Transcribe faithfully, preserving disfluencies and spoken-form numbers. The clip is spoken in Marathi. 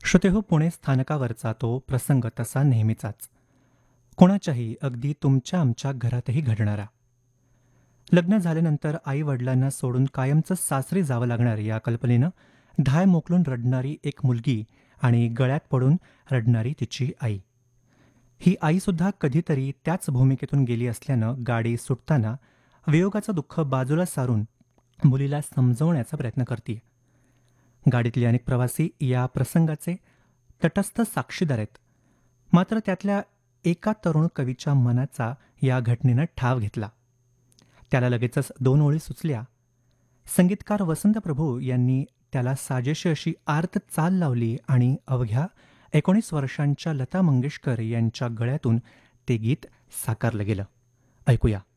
श्रोतेहो, पुणे स्थानकावरचा तो प्रसंग तसा नेहमीचाच. कोणाच्याही, अगदी तुमच्या आमच्या घरातही घडणारा. लग्न झाल्यानंतर आई-वडिलांना सोडून कायमचं सासरी जावं लागणार या कल्पनेनं धाय मोकलून रडणारी एक मुलगी आणि गळ्यात पडून रडणारी तिची आई. ही आईसुद्धा कधीतरी त्याच भूमिकेतून गेली असल्यानं गाडी सुटताना वियोगाचं दुःख बाजूला सारून मुलीला समजवण्याचा प्रयत्न करतीये. गाडीतले अनेक प्रवासी या प्रसंगाचे तटस्थ साक्षीदार आहेत. मात्र त्यातल्या एका तरुण कवीच्या मनाचा या घटनेनं ठाव घेतला. त्याला लगेचच दोन ओळी सुचल्या. संगीतकार वसंत प्रभू यांनी त्याला साजेशी अशी आर्त चाल लावली आणि अवघ्या एकोणीस वर्षांच्या लता मंगेशकर यांच्या गळ्यातून ते गीत साकारलं गेलं. ऐकूया.